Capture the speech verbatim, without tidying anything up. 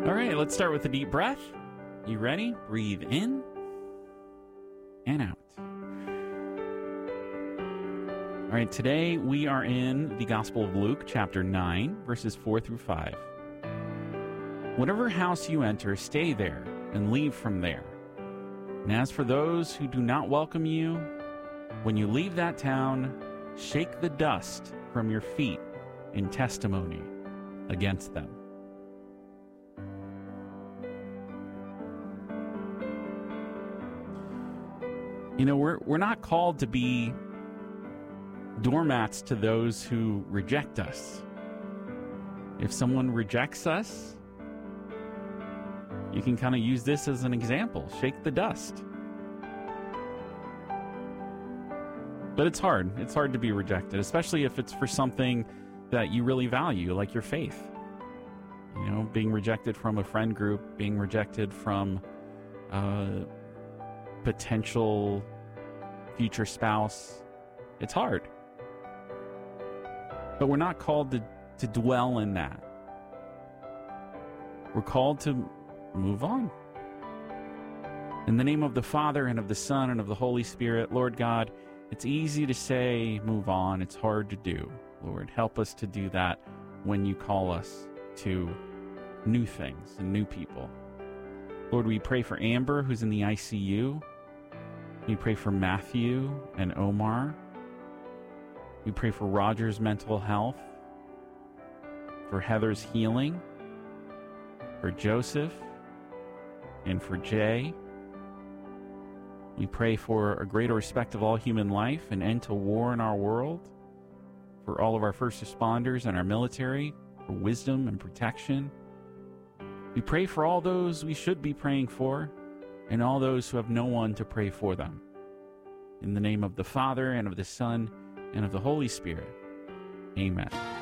All right, let's start with a deep breath. You ready? Breathe in and out. All right, today we are in the Gospel of Luke, chapter nine, verses four through five. Whatever house you enter, stay there and leave from there. And as for those who do not welcome you, when you leave that town, shake the dust from your feet in testimony against them. You know, we're we're not called to be doormats to those who reject us. If someone rejects us, you can kind of use this as an example. Shake the dust. But it's hard. It's hard to be rejected, especially if it's for something that you really value, like your faith. You know, being rejected from a friend group, being rejected from a potential future spouse. It's hard. But we're not called to, to dwell in that. We're called to move on. In the name of the Father, and of the Son, and of the Holy Spirit, Lord God, it's easy to say move on. It's hard to do. Lord, help us to do that when you call us to new things and new people. Lord, we pray for Amber, who's in the I C U. We pray for Matthew and Omar. We pray for Roger's mental health, for Heather's healing, for Joseph, and for Jay. We pray for a greater respect of all human life, an end to war in our world, for all of our first responders and our military, for wisdom and protection. We pray for all those we should be praying for, and all those who have no one to pray for them. In the name of the Father, and of the Son, and of the Holy Spirit. Amen.